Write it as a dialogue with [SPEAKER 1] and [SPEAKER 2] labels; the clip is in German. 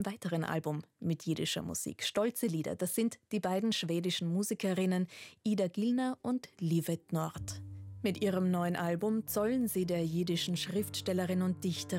[SPEAKER 1] weiteren Album mit jiddischer Musik. Stolze Lieder, das sind die beiden schwedischen Musikerinnen Ida Gillner und Livet Nord. Mit ihrem neuen Album zollen sie der jiddischen Schriftstellerin und Dichterin